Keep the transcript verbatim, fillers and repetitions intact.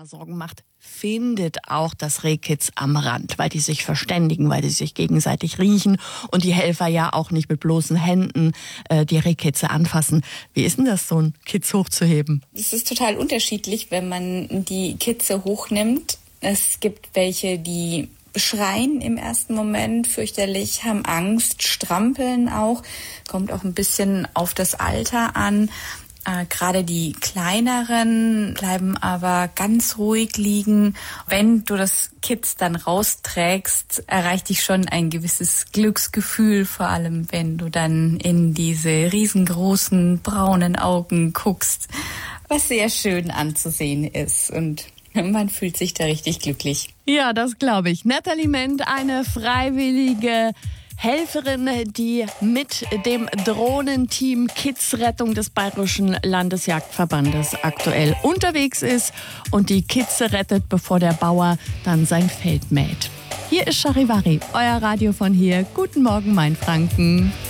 immer Sorgen macht, findet auch das Rehkitz am Rand, weil die sich verständigen, weil die sich gegenseitig riechen und die Helfer ja auch nicht mit bloßen Händen äh, die Rehkitze anfassen. Wie ist denn das, so ein Kitz hochzuheben? Es ist total unterschiedlich, wenn man die Kitze hochnimmt. Es gibt welche, die schreien im ersten Moment fürchterlich, haben Angst, strampeln auch. Kommt auch ein bisschen auf das Alter an. Äh, gerade die kleineren bleiben aber ganz ruhig liegen. Wenn du das Kitz dann rausträgst, erreicht dich schon ein gewisses Glücksgefühl, vor allem wenn du dann in diese riesengroßen braunen Augen guckst, was sehr schön anzusehen ist und man fühlt sich da richtig glücklich. Ja, das glaube ich. Nathalie Ment, eine freiwillige Helferin, die mit dem Drohnenteam Kitzrettung des Bayerischen Landesjagdverbandes aktuell unterwegs ist und die Kitze rettet, bevor der Bauer dann sein Feld mäht. Hier ist Charivari, euer Radio von hier. Guten Morgen, Mainfranken.